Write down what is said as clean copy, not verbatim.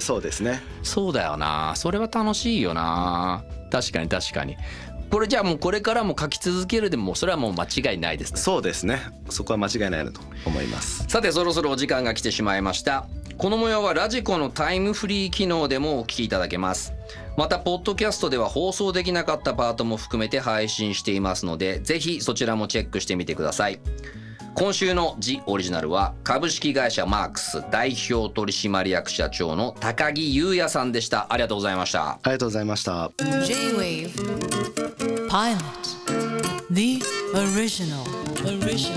そうですね。 そうだよな、それは楽しいよな。確かに確かに。これじゃあもうこれからも書き続けるでもそれはもう間違いないですね。 そうですね、そこは間違いないなと思います。 さてそろそろお時間が来てしまいました。この模様はラジコのタイムフリー機能でもお聞きいただけます。またポッドキャストでは放送できなかったパートも含めて配信していますので、ぜひそちらもチェックしてみてください。今週のジオリジナルは株式会社マークス代表取締役社長の高木優也さんでした。ありがとうございました。 ありがとうございました。 J-Wave Pilot The Original